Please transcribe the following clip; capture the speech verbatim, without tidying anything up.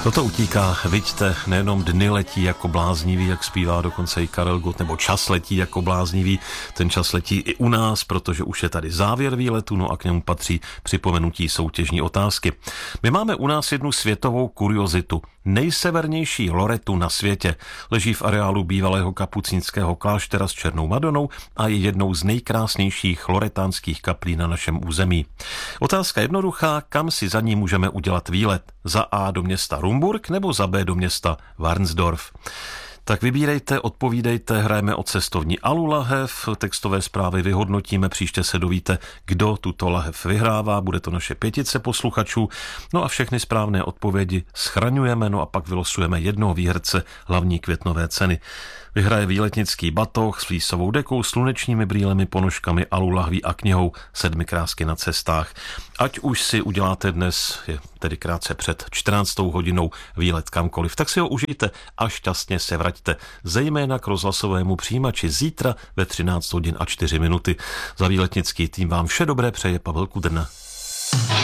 Toto utíká, vidíte, nejenom dny letí jako bláznivý, jak zpívá dokonce i Karel Gott, nebo čas letí jako bláznivý, ten čas letí i u nás, protože už je tady závěr výletu, no a k němu patří připomenutí soutěžní otázky. My máme u nás jednu světovou kuriozitu. Nejsevernější loretu na světě leží v areálu bývalého kapucínského kláštera s Černou Madonou a je jednou z nejkrásnějších loretánských kaplí na našem území. Otázka jednoduchá, kam si za ní můžeme udělat výlet? Za A do města Rumburk nebo za B do města Varnsdorf? Tak vybírejte, odpovídejte, hrajeme o cestovní Alu lahev, textové zprávy vyhodnotíme, příště se dovíte, kdo tuto lahev vyhrává, bude to naše pětice posluchačů, no a všechny správné odpovědi schraňujeme, no a pak vylosujeme jednoho výherce hlavní květnové ceny. Vyhraje výletnický batoh s flísovou dekou, slunečními brýlemi, ponožkami, Alu lahví a knihou Sedmi krásky na cestách. Ať už si uděláte dnes, je tedy krátce před čtrnáctou hodinou, výlet kamkoliv, tak si ho užijte a šťastně se vraťte, zejména k rozhlasovému přijímači zítra ve třináct hodin a čtyři minuty. Za výletnický tým vám vše dobré přeje Pavel Kudrna.